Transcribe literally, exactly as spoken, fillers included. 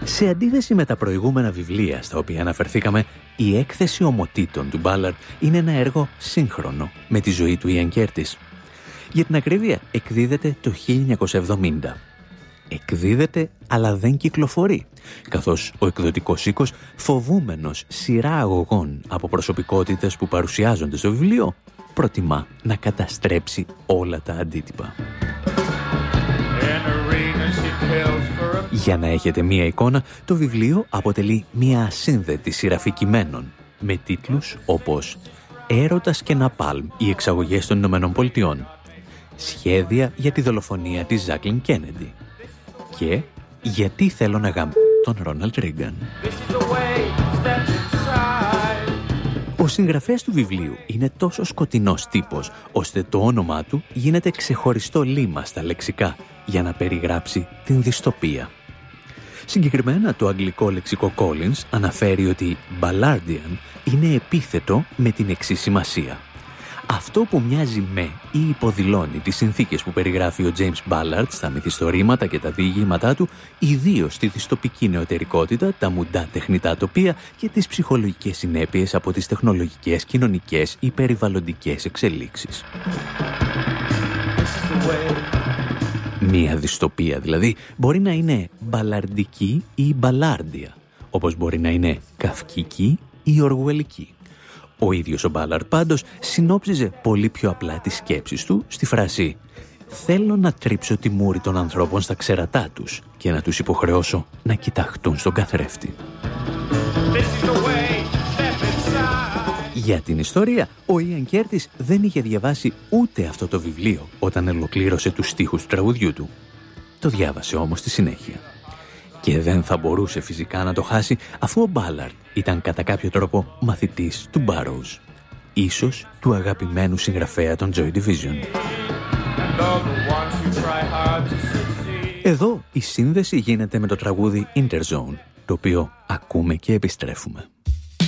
Σε αντίθεση με τα προηγούμενα βιβλία στα οποία αναφερθήκαμε, η έκθεση ομοτήτων του Ballard είναι ένα έργο σύγχρονο με τη ζωή του Ιαν Κέρτις. Για την ακρίβεια, εκδίδεται το χίλια εννιακόσια εβδομήντα. Εκδίδεται, αλλά δεν κυκλοφορεί, καθώς ο εκδοτικός οίκος, φοβούμενος σειρά αγωγών από προσωπικότητες που παρουσιάζονται στο βιβλίο, προτιμά να καταστρέψει όλα τα αντίτυπα. Για να έχετε μία εικόνα, το βιβλίο αποτελεί μία ασύνδετη σειραφή κειμένων με τίτλους όπως «Έρωτας και Ναπάλμ, οι εξαγωγές των Ηνωμένων Πολιτειών», «Σχέδια για τη δολοφονία της Ζάκλιν Κέννεντι» και «Γιατί θέλω να γαμπ τον Ρόναλντ Ρίγκαν». Ο συγγραφέας του βιβλίου είναι τόσο σκοτεινός τύπος, ώστε το όνομά του γίνεται ξεχωριστό λίμα στα λεξικά για να περιγράψει την δυστοπία. Συγκεκριμένα, το αγγλικό λεξικό Collins αναφέρει ότι «Ballardian» είναι επίθετο με την εξής σημασία. Αυτό που μοιάζει με ή υποδηλώνει τις συνθήκες που περιγράφει ο James Ballard στα μυθιστορήματα και τα διηγήματά του, ιδίως στη δυστοπική νεωτερικότητα, τα μουντά τεχνητά τοπία και τις ψυχολογικές συνέπειες από τις τεχνολογικές, κοινωνικές ή περιβαλλοντικές εξελίξεις. Μία δυστοπία δηλαδή μπορεί να είναι μπαλαρντική ή μπαλάρντια, όπως μπορεί να είναι καυκική ή οργουελική. Ο ίδιος ο Μπάλαρντ πάντως συνόψιζε πολύ πιο απλά τις σκέψεις του στη φράση «Θέλω να τρίψω τη μούρη των ανθρώπων στα ξερατά τους και να τους υποχρεώσω να κοιταχτούν στον καθρέφτη». Για την ιστορία, ο Ιαν Κέρτις δεν είχε διαβάσει ούτε αυτό το βιβλίο όταν ολοκλήρωσε τους στίχους του τραγουδιού του. Το διάβασε όμως στη συνέχεια. Και δεν θα μπορούσε φυσικά να το χάσει, αφού ο Μπάλαρντ ήταν κατά κάποιο τρόπο μαθητής του Burroughs, ίσως του αγαπημένου συγγραφέα των Joy Division. Εδώ η σύνδεση γίνεται με το τραγούδι Interzone, το οποίο ακούμε και επιστρέφουμε.